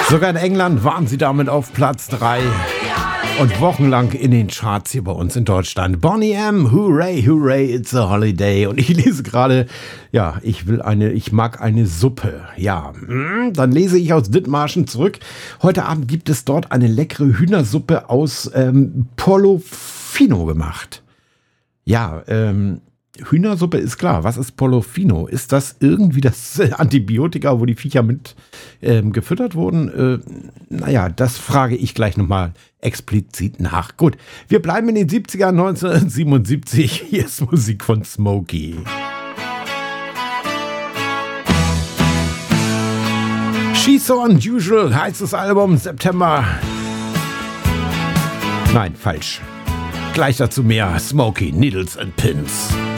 Sogar in England waren sie damit auf Platz 3 und wochenlang in den Charts hier bei uns in Deutschland. Boney M., hooray, hooray, it's a holiday. Und ich lese gerade, ja, ich mag eine Suppe. Ja, dann lese ich aus Dithmarschen zurück. Heute Abend gibt es dort eine leckere Hühnersuppe aus Portofino gemacht. Ja, Hühnersuppe ist klar. Was ist Portofino? Ist das irgendwie das Antibiotika, wo die Viecher mit gefüttert wurden? Naja, das frage ich gleich nochmal explizit nach. Gut, wir bleiben in den 70ern, 1977. Hier ist Musik von Smokey. She's So Unusual heißt das Album, September. Nein, falsch. Gleich dazu mehr. Smokey, Needles and Pins.